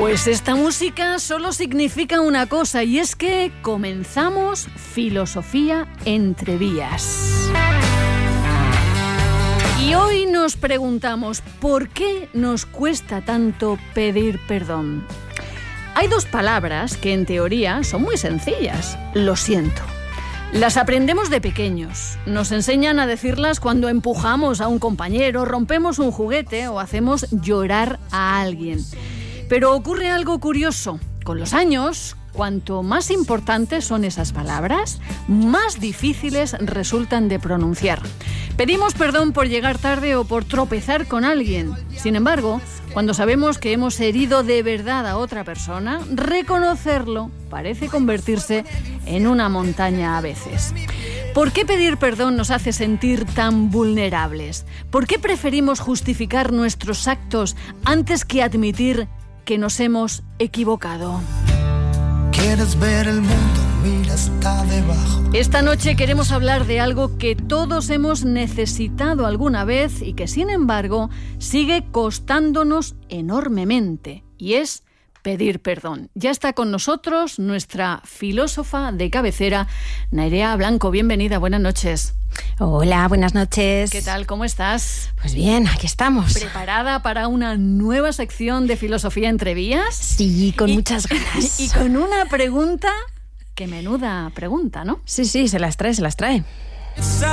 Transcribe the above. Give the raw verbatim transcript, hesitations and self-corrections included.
Pues esta música solo significa una cosa, y es que comenzamos Filosofía entre vías. Y hoy nos preguntamos, ¿por qué nos cuesta tanto pedir perdón? Hay dos palabras que en teoría son muy sencillas. Lo siento. Las aprendemos de pequeños. Nos enseñan a decirlas cuando empujamos a un compañero, rompemos un juguete o hacemos llorar a alguien. Pero ocurre algo curioso. Con los años, cuanto más importantes son esas palabras, más difíciles resultan de pronunciar. Pedimos perdón por llegar tarde o por tropezar con alguien. Sin embargo, cuando sabemos que hemos herido de verdad a otra persona, reconocerlo parece convertirse en una montaña a veces. ¿Por qué pedir perdón nos hace sentir tan vulnerables? ¿Por qué preferimos justificar nuestros actos antes que admitir que nos hemos equivocado? ¿Quieres ver el mundo? Mira, está debajo. Esta noche queremos hablar de algo que todos hemos necesitado alguna vez y que, sin embargo, sigue costándonos enormemente, y es pedir perdón. Ya está con nosotros nuestra filósofa de cabecera, Nerea Blanco. Bienvenida, buenas noches. Hola, buenas noches. ¿Qué tal? ¿Cómo estás? Pues bien, aquí estamos. ¿Preparada para una nueva sección de Filosofía entre vías? Sí, con y, muchas ganas. Y con una pregunta, que menuda pregunta, ¿no? Sí, sí, se las trae, se las trae.